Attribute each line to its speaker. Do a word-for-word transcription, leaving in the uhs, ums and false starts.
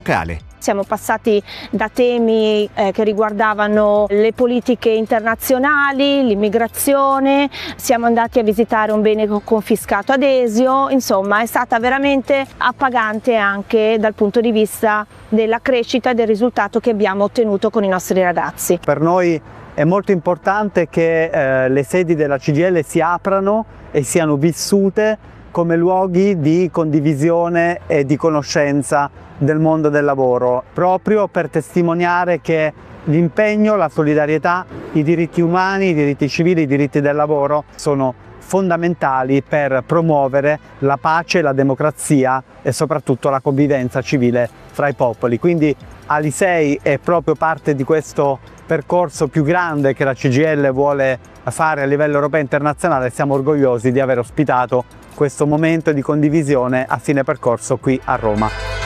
Speaker 1: Siamo passati da temi eh, che riguardavano le politiche internazionali, l'immigrazione, siamo andati a visitare un bene confiscato ad Esio, insomma è stata veramente appagante anche dal punto di vista della crescita e del risultato che abbiamo ottenuto con i nostri ragazzi.
Speaker 2: Per noi è molto importante che eh, le sedi della C G I L si aprano e siano vissute come luoghi di condivisione e di conoscenza del mondo del lavoro, proprio per testimoniare che l'impegno, la solidarietà, i diritti umani, i diritti civili, i diritti del lavoro sono fondamentali per promuovere la pace, la democrazia e soprattutto la convivenza civile fra i popoli. Quindi Alisei è proprio parte di questo percorso più grande che la C G I L vuole fare a livello europeo e internazionale. Siamo orgogliosi di aver ospitato questo momento di condivisione a fine percorso qui a Roma.